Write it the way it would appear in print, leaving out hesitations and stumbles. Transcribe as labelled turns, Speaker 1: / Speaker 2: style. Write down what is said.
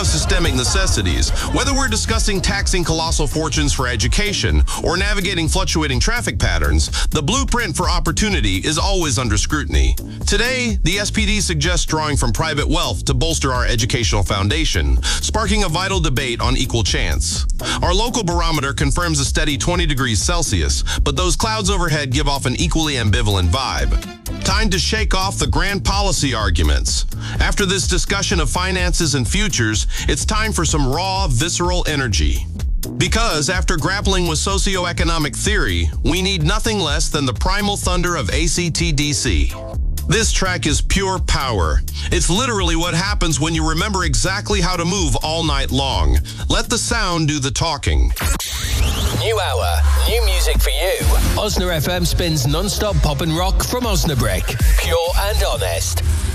Speaker 1: of systemic necessities, whether we're discussing taxing colossal fortunes for education or navigating fluctuating traffic patterns, the blueprint for opportunity is always under scrutiny. Today, the SPD suggests drawing from private wealth to bolster our educational foundation, sparking a vital debate on equal chance. Our local barometer confirms a steady 20 degrees Celsius, but those clouds overhead give off an equally ambivalent vibe. Time to shake off the grand policy arguments. After this discussion of finances and futures, it's time for some raw, visceral energy. Because after grappling with socioeconomic theory, we need nothing less than the primal thunder of ACT-DC. This track is pure power. It's literally what happens when you remember exactly how to move all night long. Let the sound do the talking.
Speaker 2: New hour, new music for you. Osna FM spins non-stop pop and rock from Osnabrück. Pure and honest.